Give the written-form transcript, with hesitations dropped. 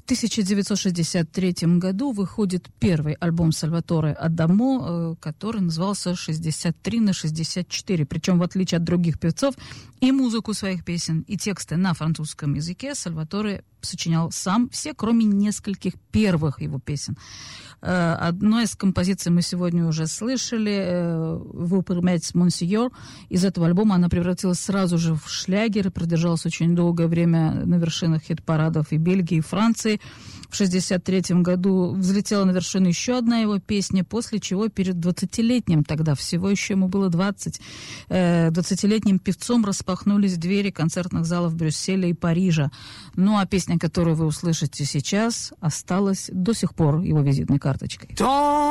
1963 году выходит первый альбом Сальваторе Адамо, который назывался «63 на 64». Причем, в отличие от других певцов, и музыку своих песен, и тексты на французском языке Сальваторе сочинял сам, все, кроме нескольких первых его песен. Одной из композиций мы сегодня уже слышали, «Vous permettez, Monsieur». Из этого альбома она превратилась сразу же в шлягер и продержалась очень долгое время на вершинах хит-парадов и Бельгии, и Франции. В 1963 году взлетела на вершину еще одна его песня, после чего перед 20-летним, тогда всего еще ему было 20, 20-летним певцом распахнулись двери концертных залов Брюсселя и Парижа. Ну а песня, которую вы услышите сейчас, осталась до сих пор его визитной карточкой.